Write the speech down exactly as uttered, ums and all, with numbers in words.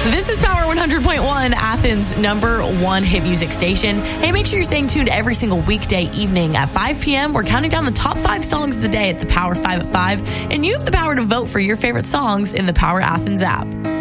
This is Power one hundred point one, Athens' number one hit music station. Hey, make sure you're staying tuned every single weekday evening at five p.m. We're counting down the top five songs of the day at the Power five at five, and you have the power to vote for your favorite songs in the Power Athens app.